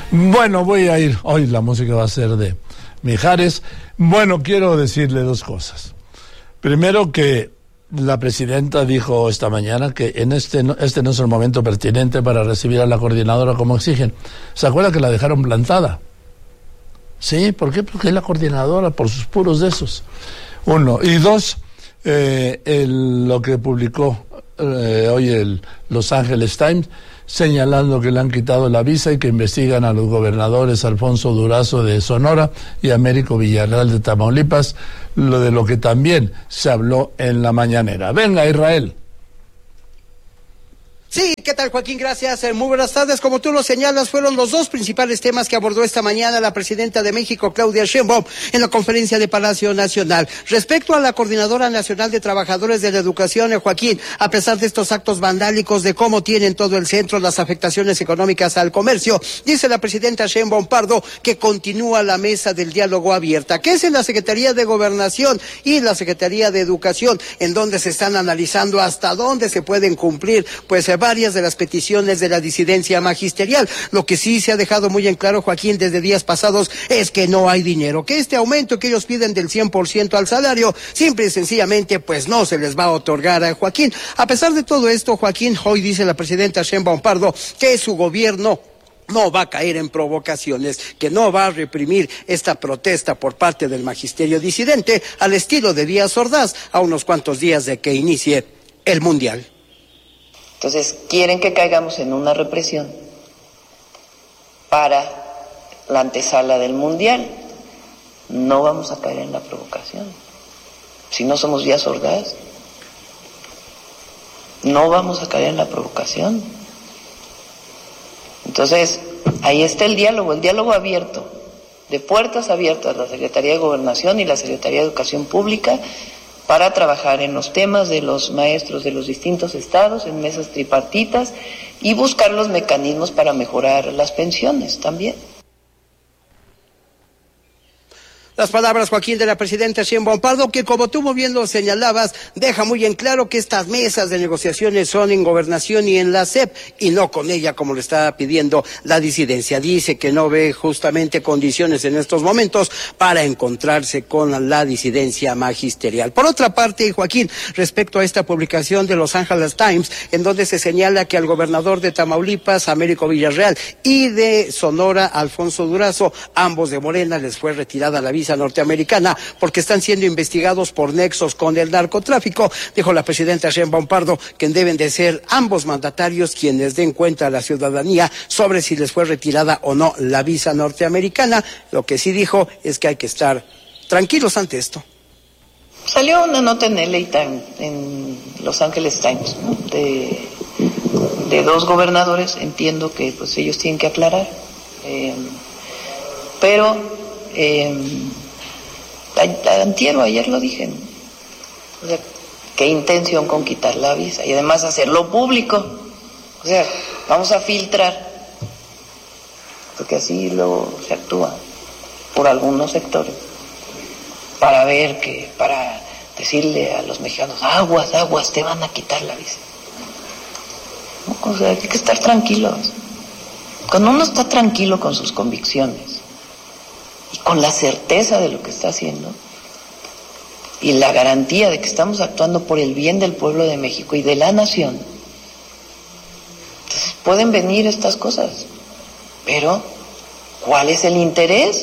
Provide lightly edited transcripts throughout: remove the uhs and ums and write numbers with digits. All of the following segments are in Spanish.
Bueno, voy a ir, hoy la música va a ser de Mijares. Bueno, quiero decirle dos cosas. Primero, que la presidenta dijo esta mañana que este no es el momento pertinente para recibir a la coordinadora como exigen. ¿Se acuerda que la dejaron plantada? Sí, ¿por qué? Porque es la coordinadora, por sus puros de esos. Uno. Y dos, lo que publicó hoy el Los Angeles Times, señalando que le han quitado la visa y que investigan a los gobernadores Alfonso Durazo de Sonora y Américo Villarreal de Tamaulipas, de lo que también se habló en la mañanera. Venga, Israel. Sí, ¿qué tal, Joaquín? Gracias. Muy buenas tardes. Como tú lo señalas, fueron los dos principales temas que abordó esta mañana la presidenta de México, Claudia Sheinbaum, en la conferencia de Palacio Nacional. Respecto a la Coordinadora Nacional de Trabajadores de la Educación, Joaquín, a pesar de estos actos vandálicos, de cómo tienen todo el centro las afectaciones económicas al comercio, dice la presidenta Sheinbaum Pardo que continúa la mesa del diálogo abierta, que es en la Secretaría de Gobernación y la Secretaría de Educación, en donde se están analizando hasta dónde se pueden cumplir, varias de las peticiones de la disidencia magisterial. Lo que sí se ha dejado muy en claro, Joaquín, desde días pasados, es que no hay dinero, que este aumento que ellos piden del 100% al salario, simple y sencillamente, pues no se les va a otorgar a Joaquín. A pesar de todo esto, Joaquín, hoy dice la presidenta Sheinbaum Pardo que su gobierno no va a caer en provocaciones, que no va a reprimir esta protesta por parte del magisterio disidente al estilo de Díaz Ordaz, a unos cuantos días de que inicie el Mundial. Entonces, quieren que caigamos en una represión para la antesala del Mundial. No vamos a caer en la provocación. Si no somos Díaz Ordaz, no vamos a caer en la provocación. Entonces, ahí está el diálogo abierto, de puertas abiertas, la Secretaría de Gobernación y la Secretaría de Educación Pública, para trabajar en los temas de los maestros de los distintos estados, en mesas tripartitas, y buscar los mecanismos para mejorar las pensiones también. Las palabras, Joaquín, de la presidenta Sheinbaum Pardo, que como tú muy bien lo señalabas, deja muy en claro que estas mesas de negociaciones son en Gobernación y en la SEP, y no con ella como le está pidiendo la disidencia. Dice que no ve justamente condiciones en estos momentos para encontrarse con la disidencia magisterial. Por otra parte, Joaquín, respecto a esta publicación de Los Angeles Times, en donde se señala que al gobernador de Tamaulipas, Américo Villarreal, y de Sonora, Alfonso Durazo, ambos de Morena, les fue retirada la visa norteamericana porque están siendo investigados por nexos con el narcotráfico, dijo la presidenta Sheinbaum Pardo que deben de ser ambos mandatarios quienes den cuenta a la ciudadanía sobre si les fue retirada o no la visa norteamericana. Lo que sí dijo es que hay que estar tranquilos ante esto. Salió una nota en LA Times, en Los Angeles Times, ¿no? de dos gobernadores. Entiendo que pues ellos tienen que aclarar, pero antier o ayer lo dije, ¿no? O sea, qué intención con quitar la visa y además hacerlo público. O sea, vamos a filtrar, porque así luego se actúa por algunos sectores, para decirle a los mexicanos, aguas, te van a quitar la visa. O sea, hay que estar tranquilos. Cuando uno está tranquilo con sus convicciones y con la certeza de lo que está haciendo y la garantía de que estamos actuando por el bien del pueblo de México y de la nación, entonces pueden venir estas cosas, pero ¿cuál es el interés?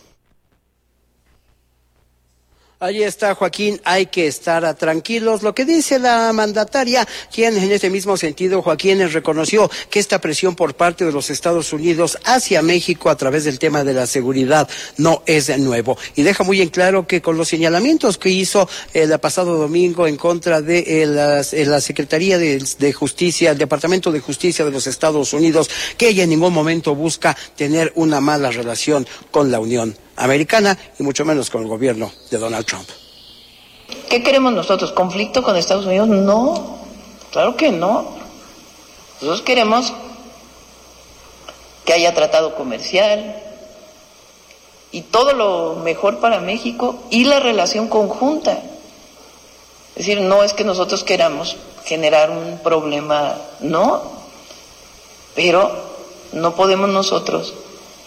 Ahí está, Joaquín, hay que estar tranquilos. Lo que dice la mandataria, quien en este mismo sentido, Joaquín, reconoció que esta presión por parte de los Estados Unidos hacia México a través del tema de la seguridad no es nuevo. Y deja muy en claro que con los señalamientos que hizo el pasado domingo en contra de la Secretaría de Justicia, el Departamento de Justicia de los Estados Unidos, que ella en ningún momento busca tener una mala relación con la Unión Americana y mucho menos con el gobierno de Donald Trump. ¿Qué queremos nosotros? ¿Conflicto con Estados Unidos? No, claro que no. Nosotros queremos que haya tratado comercial y todo lo mejor para México y la relación conjunta. Es decir, no es que nosotros queramos generar un problema, no, pero no podemos nosotros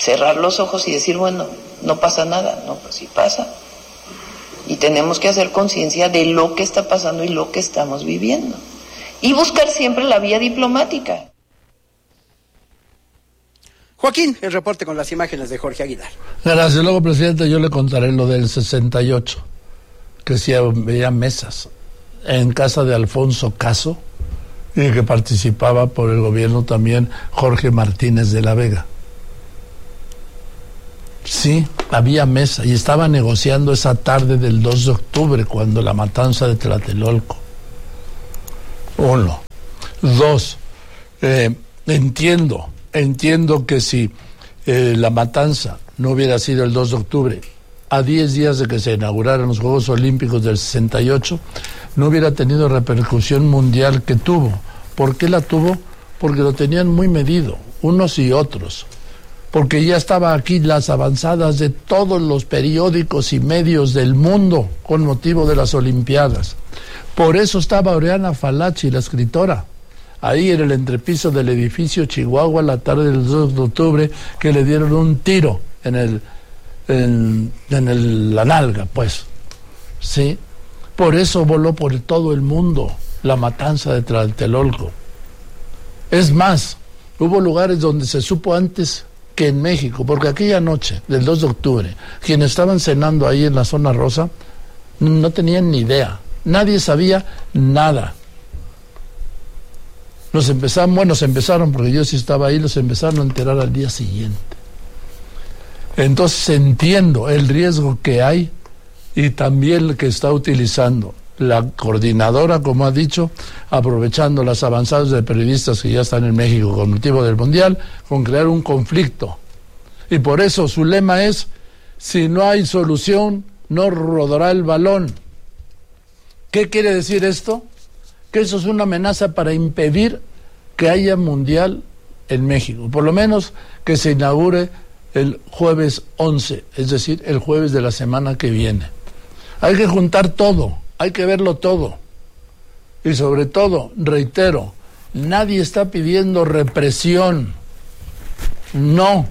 cerrar los ojos y decir, bueno, no pasa nada. No, pues sí pasa. Y tenemos que hacer conciencia de lo que está pasando y lo que estamos viviendo. Y buscar siempre la vía diplomática. Joaquín, el reporte con las imágenes de Jorge Aguilar. Gracias. Luego, presidente, yo le contaré lo del 68, que sí había mesas en casa de Alfonso Caso y que participaba por el gobierno también Jorge Martínez de la Vega. Sí, había mesa y estaba negociando esa tarde del 2 de octubre cuando la matanza de Tlatelolco. 1. 2. Entiendo que si la matanza no hubiera sido el 2 de octubre, a 10 días de que se inauguraran los Juegos Olímpicos del 68, no hubiera tenido repercusión mundial que tuvo. ¿Por qué la tuvo? Porque lo tenían muy medido, unos y otros. Porque ya estaba aquí las avanzadas de todos los periódicos y medios del mundo con motivo de las Olimpiadas. Por eso estaba Oriana Falachi, la escritora, ahí en el entrepiso del edificio Chihuahua la tarde del 2 de octubre, que le dieron un tiro en la nalga, pues. ¿Sí? Por eso voló por todo el mundo la matanza de Tlatelolco. Es más, hubo lugares donde se supo antes que en México, porque aquella noche del 2 de octubre, quienes estaban cenando ahí en la zona rosa, no tenían ni idea. Nadie sabía nada. Los empezaron, porque yo sí estaba ahí, los empezaron a enterar al día siguiente. Entonces entiendo el riesgo que hay y también el que está utilizando la coordinadora, como ha dicho, aprovechando las avanzadas de periodistas que ya están en México con motivo del Mundial, con crear un conflicto. Y por eso su lema es, si no hay solución, no rodará el balón. ¿Qué quiere decir esto? Que eso es una amenaza para impedir que haya Mundial en México, por lo menos que se inaugure el jueves 11, es decir, el jueves de la semana que viene. Hay que juntar todo, hay que verlo todo. Y sobre todo, reitero, nadie está pidiendo represión. No.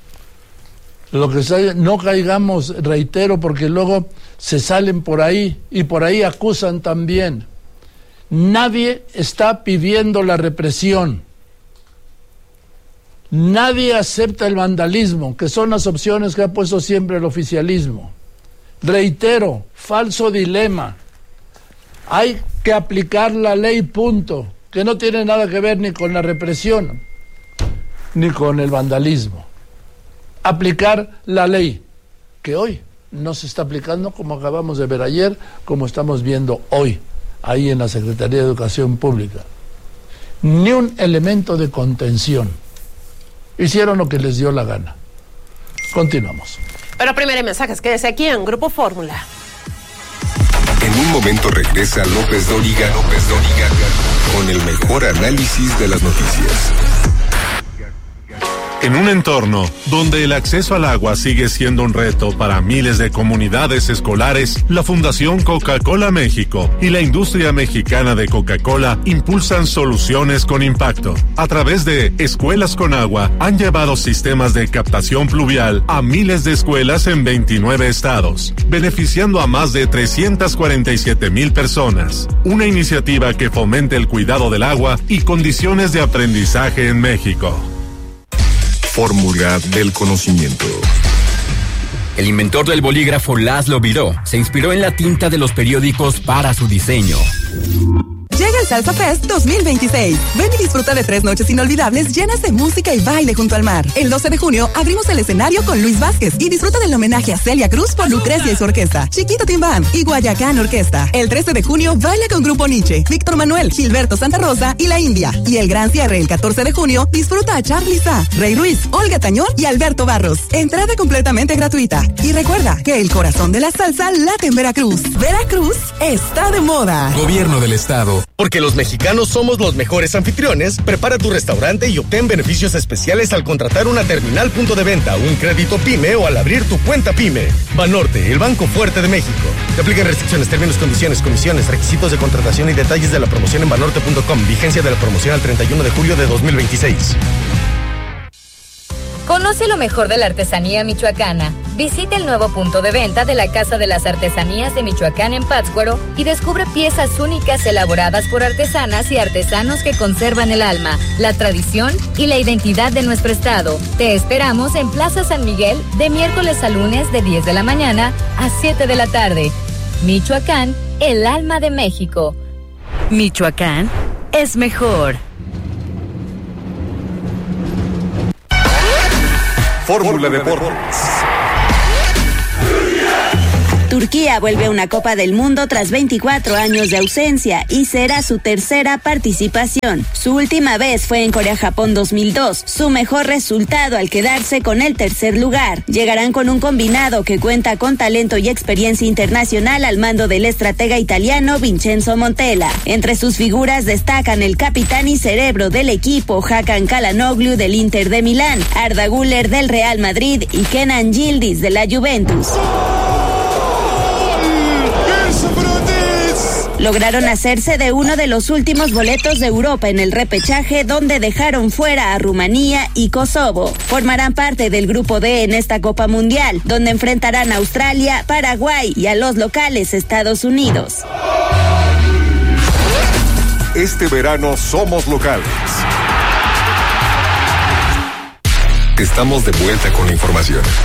No caigamos, reitero, porque luego se salen por ahí y por ahí acusan también. Nadie está pidiendo la represión. Nadie acepta el vandalismo, que son las opciones que ha puesto siempre el oficialismo. Reitero, falso dilema. Hay que aplicar la ley, punto, que no tiene nada que ver ni con la represión, ni con el vandalismo. Aplicar la ley, que hoy no se está aplicando, como acabamos de ver ayer, como estamos viendo hoy, ahí en la Secretaría de Educación Pública. Ni un elemento de contención. Hicieron lo que les dio la gana. Continuamos. Pero primero hay mensajes, quédese aquí en Grupo Fórmula. En un momento regresa López Dóriga con el mejor análisis de las noticias. En un entorno donde el acceso al agua sigue siendo un reto para miles de comunidades escolares, la Fundación Coca-Cola México y la industria mexicana de Coca-Cola impulsan soluciones con impacto. A través de Escuelas con Agua, han llevado sistemas de captación pluvial a miles de escuelas en 29 estados, beneficiando a más de 347,000 personas. Una iniciativa que fomente el cuidado del agua y condiciones de aprendizaje en México. Fórmula del conocimiento. El inventor del bolígrafo Laszlo Biró se inspiró en la tinta de los periódicos para su diseño. Llega el Salsa Fest 2026. Ven y disfruta de 3 noches inolvidables llenas de música y baile junto al mar. El 12 de junio abrimos el escenario con Luis Vázquez y disfruta del homenaje a Celia Cruz por Lucrecia y su orquesta, Chiquito Timbán y Guayacán Orquesta. El 13 de junio baila con Grupo Nietzsche, Víctor Manuel, Gilberto Santa Rosa y La India. Y el gran cierre el 14 de junio disfruta a Charly Sá, Rey Ruiz, Olga Tañón y Alberto Barros. Entrada completamente gratuita. Y recuerda que el corazón de la salsa late en Veracruz. Veracruz está de moda. Gobierno del Estado. Porque los mexicanos somos los mejores anfitriones, prepara tu restaurante y obtén beneficios especiales al contratar una terminal punto de venta, un crédito PYME o al abrir tu cuenta PYME. Banorte, el banco fuerte de México. Te aplican restricciones, términos, condiciones, comisiones, requisitos de contratación y detalles de la promoción en banorte.com. Vigencia de la promoción al 31 de julio de 2026. Conoce lo mejor de la artesanía michoacana. Visita el nuevo punto de venta de la Casa de las Artesanías de Michoacán en Pátzcuaro y descubre piezas únicas elaboradas por artesanas y artesanos que conservan el alma, la tradición y la identidad de nuestro estado. Te esperamos en Plaza San Miguel de miércoles a lunes de 10 de la mañana a 7 de la tarde. Michoacán, el alma de México. Michoacán es mejor. Fórmula Deportes. Turquía vuelve a una Copa del Mundo tras 24 años de ausencia y será su tercera participación. Su última vez fue en Corea-Japón 2002, su mejor resultado al quedarse con el tercer lugar. Llegarán con un combinado que cuenta con talento y experiencia internacional al mando del estratega italiano Vincenzo Montella. Entre sus figuras destacan el capitán y cerebro del equipo Hakan Çalhanoğlu del Inter de Milán, Arda Güler del Real Madrid y Kenan Yıldız de la Juventus. Lograron hacerse de uno de los últimos boletos de Europa en el repechaje, donde dejaron fuera a Rumanía y Kosovo. Formarán parte del grupo D en esta Copa Mundial, donde enfrentarán a Australia, Paraguay y a los locales Estados Unidos. Este verano somos locales. Estamos de vuelta con la información.